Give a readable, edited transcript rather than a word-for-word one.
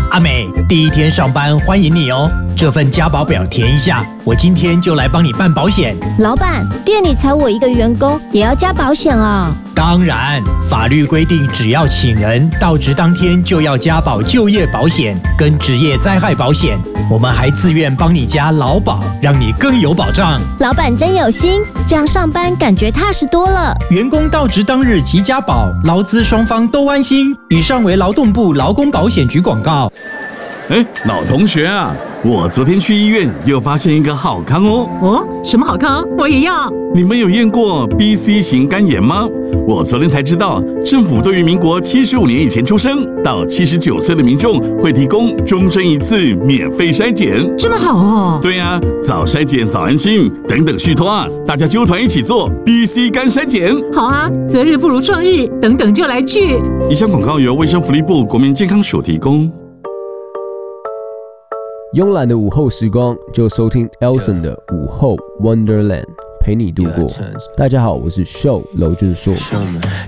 阿美，第一天上班欢迎你哦。这份加保表填一下，我今天就来帮你办保险。 老板，店里才我一个员工，也要加保险啊？ 当然，法律规定只要请人到职当天就要加保就业保险跟职业灾害保险，我们还自愿帮你加劳保，让你更有保障。 老板真有心，这样上班感觉踏实多了。 员工到职当日即加保，劳资双方都安心。以上为劳动部劳工保险局广告。 老同学啊，我昨天去医院又发现一个好康哦。 哦，什么好康？我也要。 你们有验过 BC 型肝炎吗？我昨天才知道，政府对于民国75年以前出生到79岁的民众会提供终身一次免费筛检。 这么好哦？ 对啊，早筛检早安心，等等续托啊，大家揪团一起做 BC 肝筛检。 好啊，择日不如撞日，等等就来去。 以上广告由卫生福利部国民健康署提供。 慵懒的午后时光，就收听 Elson 的午后 Wonderland， 陪你度过。大家好，我是 Show 娄俊硕。